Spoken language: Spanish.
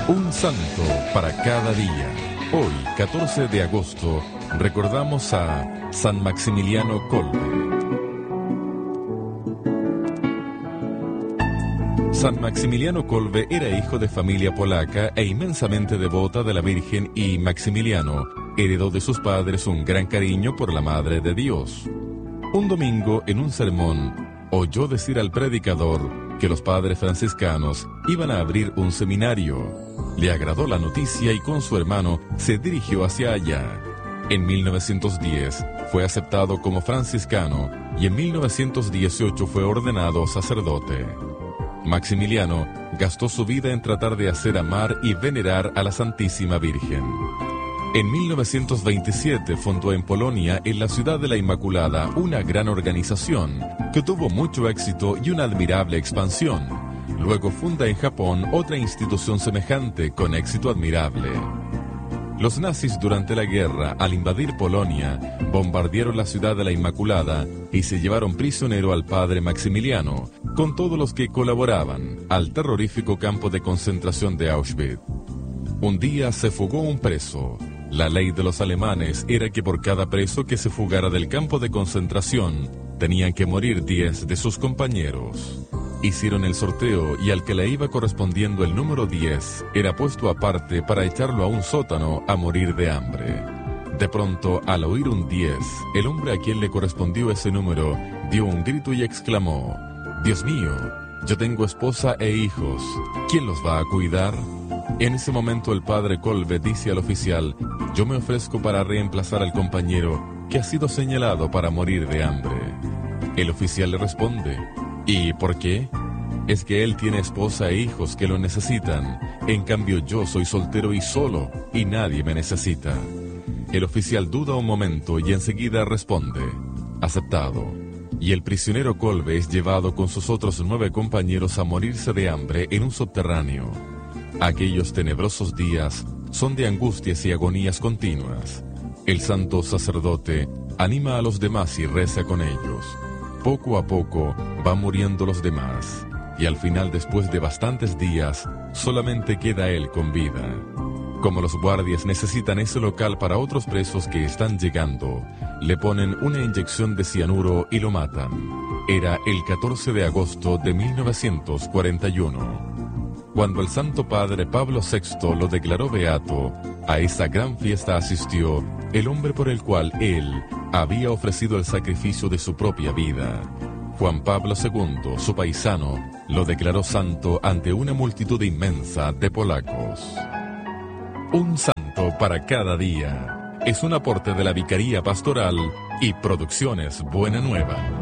Un santo para cada día. Hoy, 14 de agosto, recordamos a San Maximiliano Kolbe. San Maximiliano Kolbe era hijo de familia polaca e inmensamente devota de la Virgen, y Maximiliano heredó de sus padres un gran cariño por la Madre de Dios. Un domingo, en un sermón, oyó decir al predicador que los padres franciscanos iban a abrir un seminario. Le agradó la noticia y con su hermano se dirigió hacia allá. En 1910 fue aceptado como franciscano y en 1918 fue ordenado sacerdote. Maximiliano gastó su vida en tratar de hacer amar y venerar a la Santísima Virgen. En 1927 fundó en Polonia, en la ciudad de la Inmaculada, una gran organización que tuvo mucho éxito y una admirable expansión. Luego funda en Japón otra institución semejante con éxito admirable. Los nazis durante la guerra, al invadir Polonia, bombardearon la ciudad de la Inmaculada y se llevaron prisionero al padre Maximiliano, con todos los que colaboraban, al terrorífico campo de concentración de Auschwitz. Un día se fugó un preso. La ley de los alemanes era que por cada preso que se fugara del campo de concentración, tenían que morir 10 de sus compañeros. Hicieron el sorteo y al que le iba correspondiendo el número 10 era puesto aparte para echarlo a un sótano a morir de hambre. De pronto, al oír un 10, el hombre a quien le correspondió ese número dio un grito y exclamó: «Dios mío, yo tengo esposa e hijos, ¿quién los va a cuidar?». En ese momento el padre Kolbe dice al oficial: «Yo me ofrezco para reemplazar al compañero que ha sido señalado para morir de hambre». El oficial le responde: «¿Y por qué? Es que él tiene esposa e hijos que lo necesitan, en cambio yo soy soltero y solo, y nadie me necesita». El oficial duda un momento y enseguida responde: «Aceptado». Y el prisionero Kolbe es llevado con sus otros 9 compañeros a morirse de hambre en un subterráneo. Aquellos tenebrosos días son de angustias y agonías continuas. El santo sacerdote anima a los demás y reza con ellos. Poco a poco van muriendo los demás, y al final, después de bastantes días, solamente queda él con vida. Como los guardias necesitan ese local para otros presos que están llegando, le ponen una inyección de cianuro y lo matan. Era el 14 de agosto de 1941. Cuando el Santo Padre Pablo VI lo declaró beato, a esa gran fiesta asistió el hombre por el cual él había ofrecido el sacrificio de su propia vida. Juan Pablo II, su paisano, lo declaró santo ante una multitud inmensa de polacos. Un santo para cada día. Es un aporte de la Vicaría Pastoral y Producciones Buena Nueva.